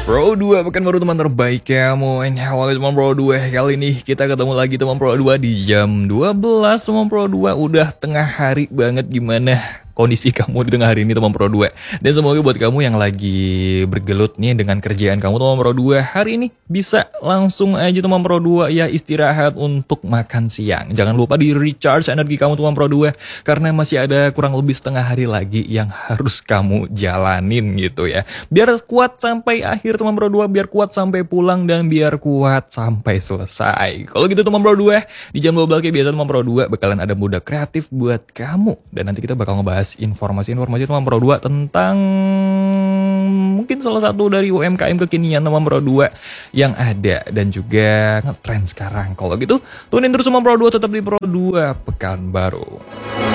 Pro 2 pekan baru teman terbaik kamu. Halo teman Pro 2. Kali ini kita ketemu lagi teman Pro 2 di jam 12 teman Pro 2. Udah tengah hari banget, gimana kondisi kamu di tengah hari ini teman Pro 2. Dan semoga buat kamu yang lagi bergelut nih dengan kerjaan kamu teman Pro 2, hari ini bisa langsung aja teman Pro 2 ya istirahat untuk makan siang. Jangan lupa di recharge energi kamu teman Pro 2, karena masih ada kurang lebih setengah hari lagi yang harus kamu jalanin gitu ya. Biar kuat sampai akhir teman Pro 2, biar kuat sampai pulang, dan biar kuat sampai selesai. Kalau gitu teman Pro 2, di jam 12 kayak biasa teman Pro 2 bakalan ada muda kreatif buat kamu. Dan nanti kita bakal ngebahas informasi-informasi teman Pro 2 tentang mungkin salah satu dari UMKM kekinian teman Pro 2 yang ada dan juga ngetrend sekarang. Kalau gitu tunin terus teman Pro 2, tetap di Pro 2 Pekanbaru.